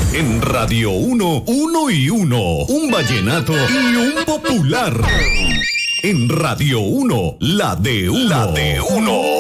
En Radio 1, 1 y 1, un vallenato y un popular. En Radio 1, la de uno. La de uno.